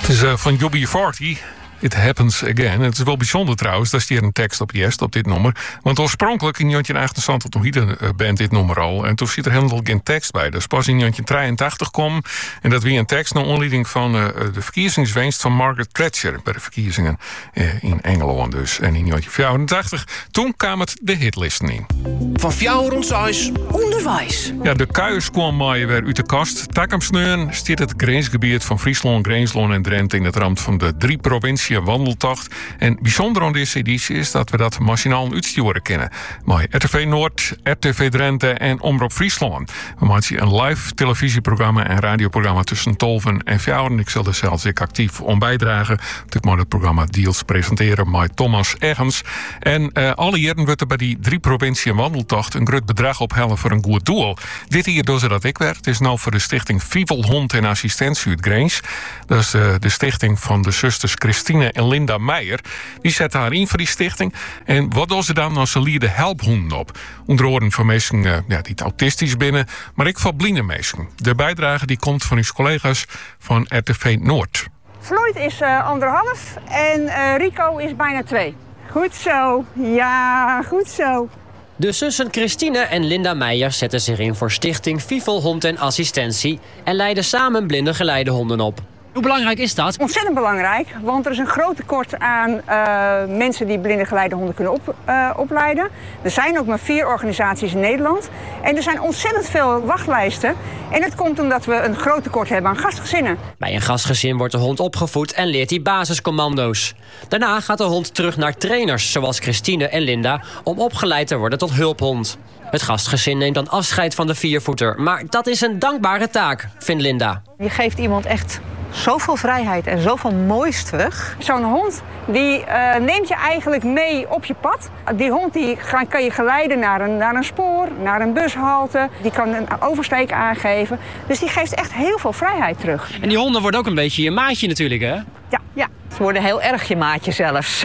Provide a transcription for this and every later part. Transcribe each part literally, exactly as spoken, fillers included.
Het is uh, van Jobbie Forty. It Happens Again. Het is wel bijzonder trouwens, dat is hier een tekst op jest op dit nummer. Want oorspronkelijk in negentien achtenzestig toen hielde de band dit nummer al. En toen zit er helemaal geen tekst bij. Dus pas in negentien drieëntachtig kwam. En dat weer een tekst naar aanleiding van uh, de verkiezingswinst van Margaret Thatcher bij de verkiezingen uh, in Engeland dus. En in negentien vierentachtig, toen kwam het de hitlisten in. Van fjouwer ons ijs. Onderwijs. Ja, de kuiers kwamen weer uit de kast. Takkamsneun stiert het grensgebied van Friesland, Greensland en Drenthe in het rand van de drie provincies wandeltocht. En bijzonder aan deze editie is dat we dat machinaal uitsturen kennen. Maar R T V Noord, R T V Drenthe en Omroep Friesland. We maken een live televisieprogramma en radioprogramma tussen tolven en fjouwen. Ik zal er zelfs ik actief om bijdragen. Ik mag het programma deels presenteren met Thomas Eggens. En uh, alle jaren wordt er bij die drie provincie wandeltocht een groot bedrag ophellen voor een goed doel. Dit hier dus dat ik werd. Het is nou voor de stichting Fievelhond en Assistentie uit Greens. Dat is uh, de stichting van de zusters Christine en Linda Meijer. Die zetten haar in voor die stichting. En wat doen ze dan als ze lieden helphonden op? Onder andere van mensen uh, ja, die autistisch binnen, maar ik van blinde mensen. De bijdrage die komt van uw collega's van R T V Noord. Floyd is uh, anderhalf en uh, Rico is bijna twee. Goed zo. Ja, goed zo. De zussen Christine en Linda Meijer zetten zich in voor stichting Fievelhond en Assistentie en leiden samen blinde geleidehonden op. Hoe belangrijk is dat? Ontzettend belangrijk, want er is een groot tekort aan uh, mensen die blinde geleidehonden kunnen op, uh, opleiden. Er zijn ook maar vier organisaties in Nederland. En er zijn ontzettend veel wachtlijsten. En het komt omdat we een groot tekort hebben aan gastgezinnen. Bij een gastgezin wordt de hond opgevoed en leert hij basiscommando's. Daarna gaat de hond terug naar trainers, zoals Christine en Linda, om opgeleid te worden tot hulphond. Het gastgezin neemt dan afscheid van de viervoeter. Maar dat is een dankbare taak, vindt Linda. Je geeft iemand echt zoveel vrijheid en zoveel moois terug. Zo'n hond die uh, neemt je eigenlijk mee op je pad. Die hond die gaan, kan je geleiden naar een, naar een spoor, naar een bushalte. Die kan een oversteek aangeven. Dus die geeft echt heel veel vrijheid terug. En die honden worden ook een beetje je maatje natuurlijk, hè? Ja, ja. Ze worden heel erg je maatje zelfs.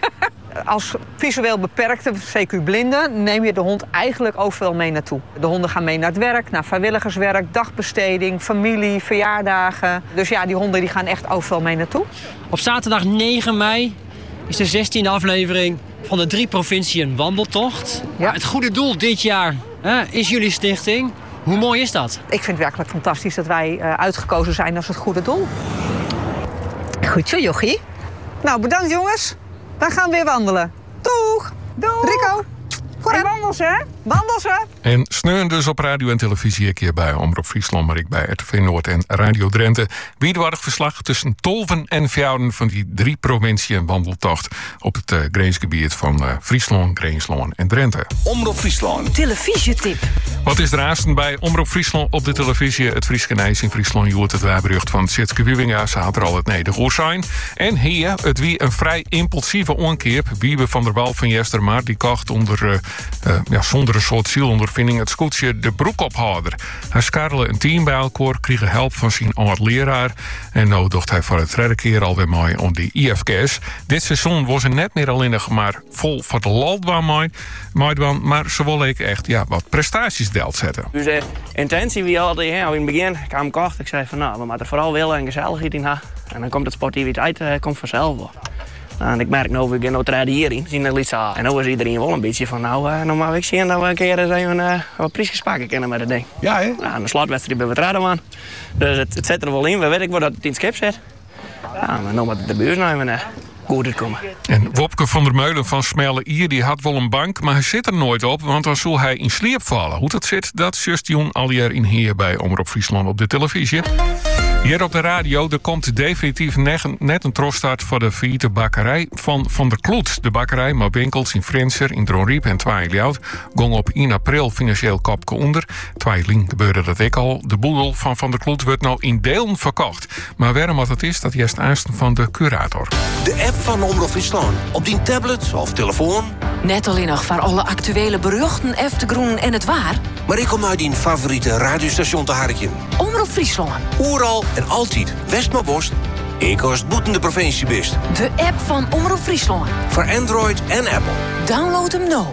Als visueel beperkte, C Q-blinde, neem je de hond eigenlijk overal mee naartoe. De honden gaan mee naar het werk, naar vrijwilligerswerk, dagbesteding, familie, verjaardagen. Dus ja, die honden die gaan echt overal mee naartoe. Op zaterdag negen mei is de zestiende aflevering van de drie provinciën wandeltocht. Ja. Het goede doel dit jaar hè, is jullie stichting. Hoe mooi is dat? Ik vind het werkelijk fantastisch dat wij uh, uitgekozen zijn als het goede doel. Goed zo, jochie. Nou, bedankt jongens. Wij gaan weer wandelen. Doeg! Doeg! Rico! En wandel ze, hè? Wandel ze! En sneun dus op radio en televisie. Ik hier bij Omroep Friesland, maar ik bij R T V Noord en Radio Drenthe. Wiedwaardig verslag tussen tolven en fjouwen van die drie provinciën wandeltocht op het uh, grensgebied van uh, Friesland, Greensland en Drenthe. Omroep Friesland. Televisietip. Wat is er aanstaan bij Omroep Friesland op de televisie? Het Frieske Nijs in Friesland joert het waarbericht van Tjitske Wiewinga. Ze had er al het nedergoor zijn. En hier, het wie een vrij impulsieve onkeer. Wiebe van der Wal van Jestermaar, die kocht onder, uh, uh, ja, zonder een soort zielondervinding het scootje de broekophouder. Hij skarrelde een team bij elkaar, kreeg hulp van zijn oud-leraar. En nou docht hij voor het derde keer alweer mooi om die I F K's. Dit seizoen was ze net meer alleen nog maar vol van de lal mooi, maar ze willen ik echt ja, wat prestaties delt zetten. Dus de intentie wie hadden ja, in het begin kwam kocht. Ik zei van nou, we moeten vooral willen en gezelligheid in hebben. En dan komt het sportiviteit uh, komt vanzelf wel. Nou, en ik merk nu, we gaan nou treden hierin, zien er iets aan. En nu is iedereen wel een beetje van nou, uh, nou mag ik zien dat we een keer zijn uh, wat prijsjes pakken kunnen met het ding. Ja, hè? Nou, een slotwedstrijd hebben we treden aan. Dus het, het zit er wel in, we weten wel dat het in het schip zit. Ja, maar nu moet de beurs nemen. Uh, Goed komen. En Wopke van der Meulen van Smelle Ier die had wel een bank, maar hij zit er nooit op, want dan zal hij in sleep vallen. Hoe dat zit, dat zust Jon alweer in Heer bij Omroep Friesland op de televisie. Hier op de radio, er komt definitief net een troststart voor de failliete bakkerij van Van der Kloet. De bakkerij met winkels in Frenser, in Dronriep en Twaailout gong op één april financieel kopje onder. Twaailing gebeurde dat ik al. De boedel van Van der Kloet wordt nou in delen verkocht. Maar waarom wat het is, dat juist aanstaan van de curator. De app van Omroep Friesland. Op die tablet of telefoon. Net alleen nog voor alle actuele berichten, Eftegroen en het waar. Maar ik kom uit die favoriete radiostation te harken. Omroep Friesland. Oeral en altijd West maar Bost. Ik als het boetende provincie best. De app van Omroep Friesland. Voor Android en Apple. Download hem nou.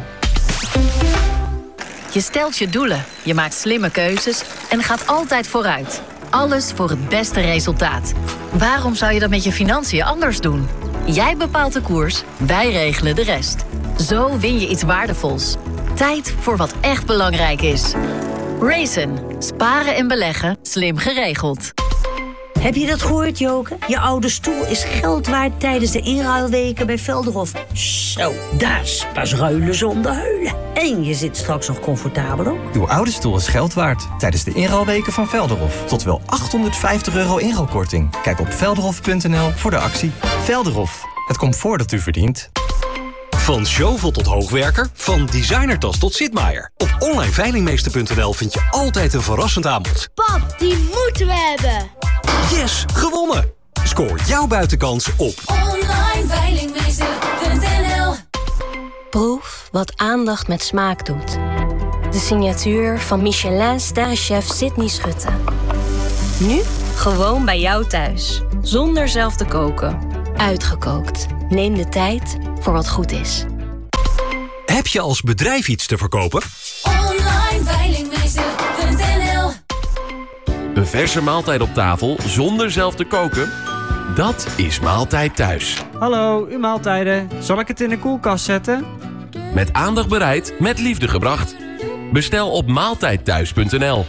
Je stelt je doelen, je maakt slimme keuzes en gaat altijd vooruit. Alles voor het beste resultaat. Waarom zou je dat met je financiën anders doen? Jij bepaalt de koers, wij regelen de rest. Zo win je iets waardevols. Tijd voor wat echt belangrijk is. Raisin. Sparen en beleggen. Slim geregeld. Heb je dat gehoord, Joke? Je oude stoel is geld waard tijdens de inruilweken bij Velderhof. Zo, dat is pas ruilen zonder huilen. En je zit straks nog comfortabel ook. Uw oude stoel is geld waard tijdens de inruilweken van Velderhof. Tot wel achthonderdvijftig euro inruilkorting. Kijk op velderhof punt n l voor de actie. Velderhof, het comfort dat u verdient. Van Zjovel tot hoogwerker, van designertas tot Sitmaier. Op online veilingmeester punt n l vind je altijd een verrassend aanbod. Pap, die moeten we hebben. Yes, gewonnen! Scoor jouw buitenkans op online veilingmeester punt n l. Proef wat aandacht met smaak doet. De signatuur van Michelin-sterrenchef Sydney Schutte. Nu gewoon bij jou thuis. Zonder zelf te koken. Uitgekookt. Neem de tijd voor wat goed is. Heb je als bedrijf iets te verkopen? online veilingmeester punt n l. Een verse maaltijd op tafel zonder zelf te koken? Dat is Maaltijd Thuis. Hallo, uw maaltijden. Zal ik het in de koelkast zetten? Met aandacht bereid, met liefde gebracht. Bestel op maaltijdthuis punt n l.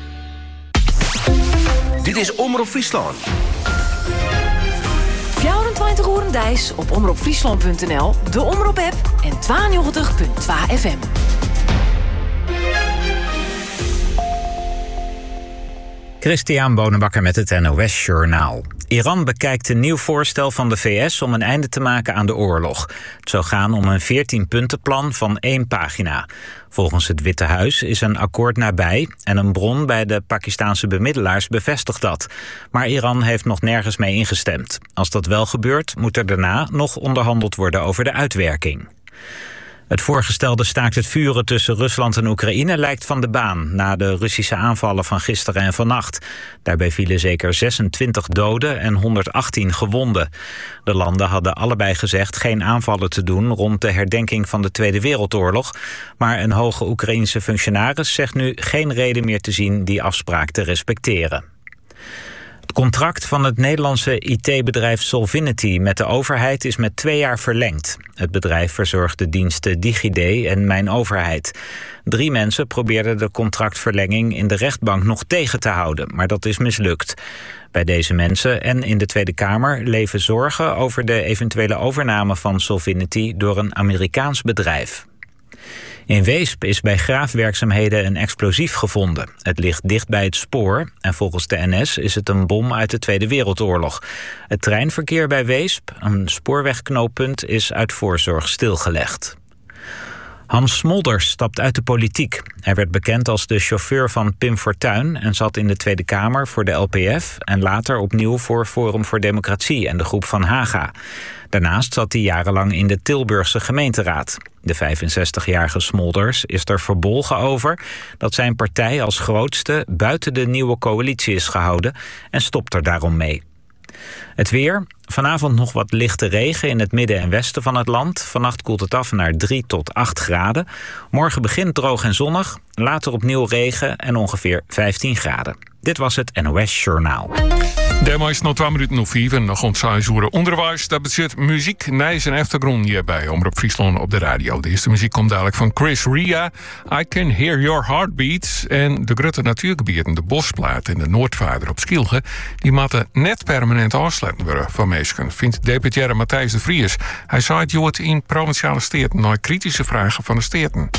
Dit is Omroep Friesland. vierentwintig uur Dijs op omroep friesland punt n l, de Omroep-app en tweeënnegentig punt twee F M. Christian Bonenbakker met het N O S Journaal. Iran bekijkt een nieuw voorstel van de V S om een einde te maken aan de oorlog. Het zou gaan om een veertien-puntenplan van één pagina. Volgens het Witte Huis is een akkoord nabij en een bron bij de Pakistaanse bemiddelaars bevestigt dat. Maar Iran heeft nog nergens mee ingestemd. Als dat wel gebeurt, moet er daarna nog onderhandeld worden over de uitwerking. Het voorgestelde staakt het vuren tussen Rusland en Oekraïne lijkt van de baan na de Russische aanvallen van gisteren en vannacht. Daarbij vielen zeker zesentwintig doden en honderdachttien gewonden. De landen hadden allebei gezegd geen aanvallen te doen rond de herdenking van de Tweede Wereldoorlog. Maar een hoge Oekraïense functionaris zegt nu geen reden meer te zien die afspraak te respecteren. Het contract van het Nederlandse I T-bedrijf Solvinity met de overheid is met twee jaar verlengd. Het bedrijf verzorgt de diensten DigiD en Mijn Overheid. Drie mensen probeerden de contractverlenging in de rechtbank nog tegen te houden, maar dat is mislukt. Bij deze mensen en in de Tweede Kamer leven zorgen over de eventuele overname van Solvinity door een Amerikaans bedrijf. In Weesp is bij graafwerkzaamheden een explosief gevonden. Het ligt dicht bij het spoor en volgens de N S is het een bom uit de Tweede Wereldoorlog. Het treinverkeer bij Weesp, een spoorwegknooppunt, is uit voorzorg stilgelegd. Hans Smolders stapt uit de politiek. Hij werd bekend als de chauffeur van Pim Fortuyn en zat in de Tweede Kamer voor de L P F en later opnieuw voor Forum voor Democratie en de Groep van Haga. Daarnaast zat hij jarenlang in de Tilburgse gemeenteraad. De vijfenzestigjarige Smolders is er verbolgen over dat zijn partij als grootste buiten de nieuwe coalitie is gehouden en stopt er daarom mee. Het weer. Vanavond nog wat lichte regen in het midden en westen van het land. Vannacht koelt het af naar drie tot acht graden. Morgen begint droog en zonnig. Later opnieuw regen en ongeveer vijftien graden. Dit was het N O S Journaal. Daarmee is nog twee minuten of vier en nog ons uur onderwijs. Dat betekent muziek, nijs en achtergrond hier bij Omroep Friesland op de radio. De eerste muziek komt dadelijk van Chris Ria. I Can Hear Your Heartbeats. En de grote natuurgebieden, de Bosplaat en de Noordvaarder op Schielge, die moeten net permanent afsluiten worden van mensen, vindt deputaire Matthijs de Vries. Hij zei het joort in provinciale steden naar kritische vragen van de steden.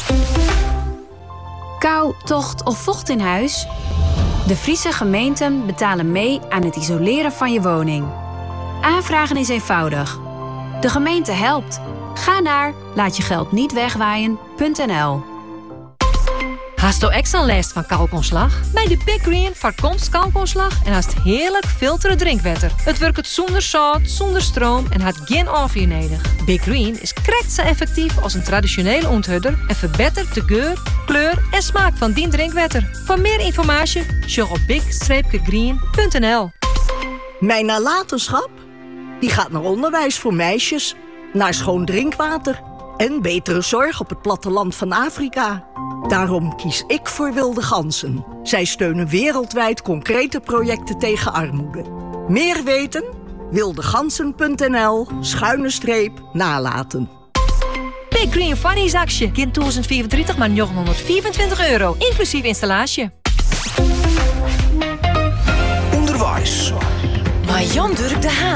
Kou, tocht of vocht in huis? De Friese gemeenten betalen mee aan het isoleren van je woning. Aanvragen is eenvoudig. De gemeente helpt. Ga naar laatjegeld-niet-wegwaaien punt n l. Hast du extra last van kalkonslag? Bij de Big Green voorkomt kalkonslag en haast heerlijk filteren drinkwater. Het werkt zonder zout, zonder stroom en had geen afvoer nodig. Big Green is krekt zo effectief als een traditionele onthudder en verbetert de geur, kleur en smaak van die drinkwater. Voor meer informatie, check op big green punt n l. Mijn nalatenschap? Die gaat naar onderwijs voor meisjes, naar schoon drinkwater en betere zorg op het platteland van Afrika. Daarom kies ik voor Wilde Ganzen. Zij steunen wereldwijd concrete projecten tegen armoede. Meer weten? wildegansen.nl schuine streep nalaten. Big Green Funnies actie. Kind tweeduizend vierentwintig maar negenhonderdvierentwintig euro. Inclusief installatie. Onderwijs. Maar Jan Durk de Haan.